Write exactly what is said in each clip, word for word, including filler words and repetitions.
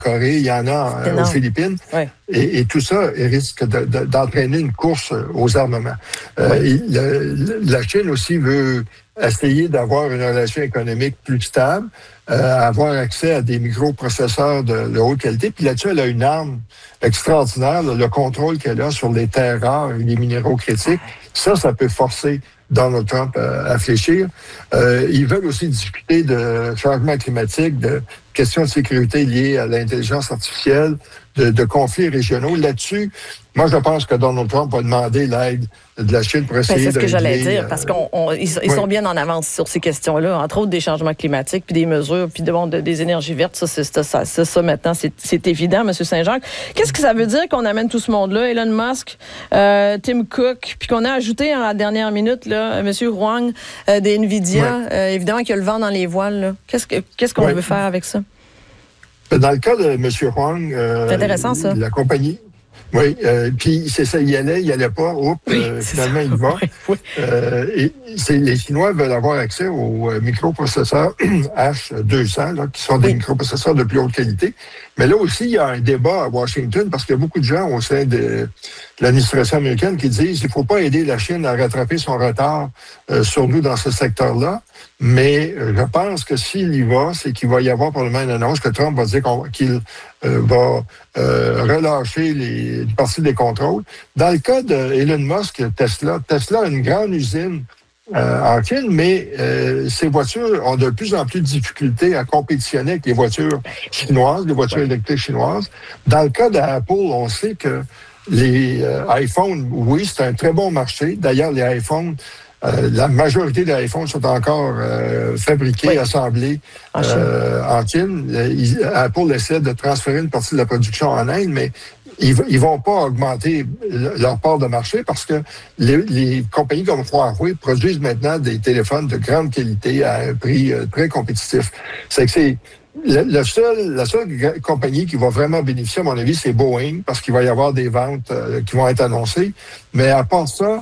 Corée, il y en a euh, aux Philippines. Ouais. Et, et tout ça risque de, de, d'entraîner une course aux armements. Euh, ouais. et le, la Chine aussi veut essayer d'avoir une relation économique plus stable, euh, avoir accès à des microprocesseurs de, de haute qualité. Puis là-dessus, elle a une arme extraordinaire, là, le contrôle qu'elle a sur les terres rares et les minéraux critiques. Ça, ça peut forcer Donald Trump à, à fléchir. Euh, ils veulent aussi discuter de changement climatique, de questions de sécurité liées à l'intelligence artificielle, de, de conflits régionaux. Là-dessus, moi, je pense que Donald Trump va demander l'aide de la Chine pour essayer ben, c'est ce de que régler, j'allais dire, euh, parce qu'ils ils oui. sont bien en avance sur ces questions-là, entre autres des changements climatiques, puis des mesures, puis de, bon, de, des énergies vertes. Ça, c'est ça, c'est ça maintenant, c'est, c'est évident, M. Saint-Jacques. Qu'est-ce que ça veut dire qu'on amène tout ce monde-là, Elon Musk, euh, Tim Cook, puis qu'on a ajouté en la dernière minute, là, M. Huang euh, des NVIDIA, oui. euh, évidemment qu'il y a le vent dans les voiles. Là. Qu'est-ce, que, qu'est-ce qu'on oui. veut faire avec ça? Dans le cas de M. Huang, euh, c'est intéressant, ça. La compagnie... Oui, euh, puis c'est ça, il y allait, il y allait pas, oups, oui, euh, finalement ça. il va. Oui, oui. Euh, et c'est, les Chinois veulent avoir accès aux microprocesseurs H deux cents, là, qui sont des oui. microprocesseurs de plus haute qualité. Mais là aussi, il y a un débat à Washington parce qu'il y a beaucoup de gens au sein de l'administration américaine qui disent qu'il ne faut pas aider la Chine à rattraper son retard euh, sur nous dans ce secteur-là. Mais euh, je pense que s'il y va, c'est qu'il va y avoir probablement une annonce que Trump va dire qu'on, qu'il euh, va euh, relâcher les, une partie des contrôles. Dans le cas d'Elon Musk, Tesla, Tesla a une grande usine euh, en Chine, mais euh, ces voitures ont de plus en plus de difficultés à compétitionner avec les voitures chinoises, les voitures électriques chinoises. Dans le cas d'Apple, on sait que les euh, iPhones, oui, c'est un très bon marché. D'ailleurs, les iPhones, Euh, la majorité des iPhones sont encore euh, fabriqués, oui. assemblés en Chine. Euh, en Chine. Ils, Apple essaie de transférer une partie de la production en Inde, mais ils ne vont pas augmenter leur part de marché parce que les, les compagnies comme Huawei produisent maintenant des téléphones de grande qualité à un prix euh, très compétitif. C'est que c'est le, le seul, la seule compagnie qui va vraiment bénéficier, à mon avis, c'est Boeing parce qu'il va y avoir des ventes euh, qui vont être annoncées. Mais à part ça,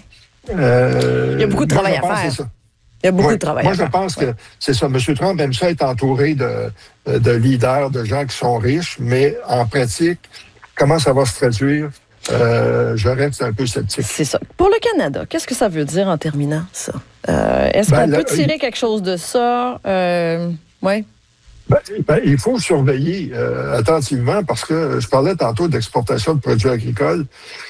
Euh, il y a beaucoup de travail à faire. Il y a beaucoup oui, de travail moi, à faire. Moi, je pense ouais. que c'est ça. M. Trump aime ça être entouré de, de leaders, de gens qui sont riches, mais en pratique, comment ça va se traduire? Euh, je reste un peu sceptique. C'est ça. Pour le Canada, qu'est-ce que ça veut dire en terminant, ça? Euh, est-ce ben, qu'on là, peut tirer il... quelque chose de ça? Euh, oui. Ben, ben, il faut surveiller euh, attentivement parce que je parlais tantôt d'exportation de produits agricoles.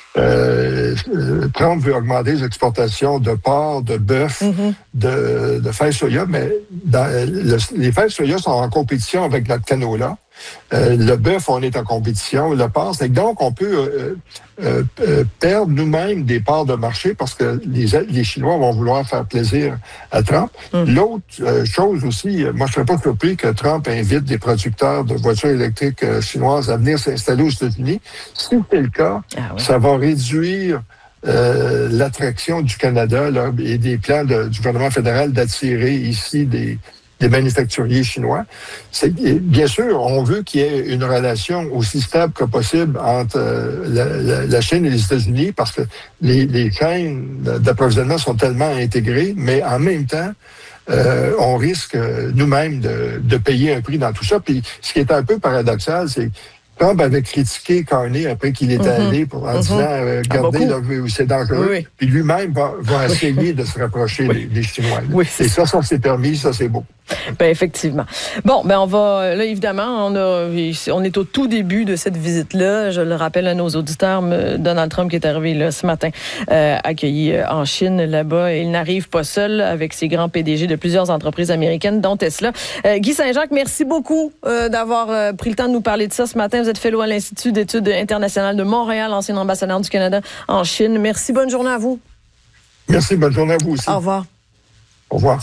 Euh, Trump veut augmenter les exportations de porc, de bœuf, mm-hmm. de, de fèves soya, mais dans, le, les fèves soya sont en compétition avec notre canola. Euh, le bœuf, on est en compétition, le porc. Donc, on peut euh, euh, euh, perdre nous-mêmes des parts de marché parce que les, les Chinois vont vouloir faire plaisir à Trump. Mm. L'autre euh, chose aussi, moi, je ne serais pas surpris que Trump invite des producteurs de voitures électriques euh, chinoises à venir s'installer aux États-Unis. Si c'est le cas, ah oui. ça va réduire euh, l'attraction du Canada là, et des plans de, du gouvernement fédéral d'attirer ici des des manufacturiers chinois. C'est, bien sûr, on veut qu'il y ait une relation aussi stable que possible entre euh, la, la, la Chine et les États-Unis parce que les, les chaînes d'approvisionnement sont tellement intégrées, mais en même temps, euh, on risque nous-mêmes de, de payer un prix dans tout ça. Puis ce qui est un peu paradoxal, c'est Trump avait critiqué Carney après qu'il est mm-hmm. allé pour, en mm-hmm. disant euh, « Regardez, là, c'est dangereux oui, oui. ». Puis lui-même va, va essayer de se rapprocher oui. des, des Chinois. Oui, et ça, ça s'est permis, ça c'est beau. Ben effectivement. Bon, ben on va là évidemment, on a, on est au tout début de cette visite-là. Je le rappelle à nos auditeurs, Donald Trump qui est arrivé là ce matin, euh, accueilli en Chine là-bas. Il n'arrive pas seul avec ses grands P D G de plusieurs entreprises américaines, dont Tesla. Euh, Guy Saint-Jacques, merci beaucoup euh, d'avoir euh, pris le temps de nous parler de ça ce matin. Vous êtes fellow à l'Institut d'études internationales de Montréal, ancien ambassadeur du Canada en Chine. Merci, bonne journée à vous. Merci, bonne journée à vous aussi. Au revoir. Au revoir.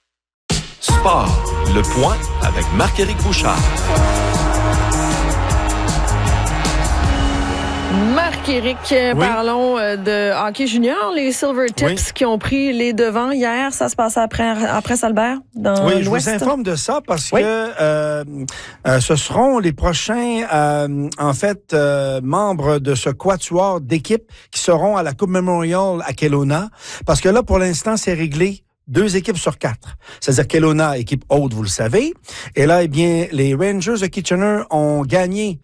Sport, le point avec Marc-Éric Bouchard. Marc-Éric, oui. Parlons de hockey junior, les Silver Tips oui. qui ont pris les devants hier. Ça se passe après, après Salbert, dans oui, l'Ouest. Je vous informe de ça parce oui. que euh, euh, ce seront les prochains, euh, en fait, euh, membres de ce quatuor d'équipe qui seront à la Coupe Memorial à Kelowna. Parce que là, pour l'instant, c'est réglé. Deux équipes sur quatre. C'est-à-dire Kelowna, équipe haute, vous le savez. Et là, eh bien, les Rangers de Kitchener ont gagné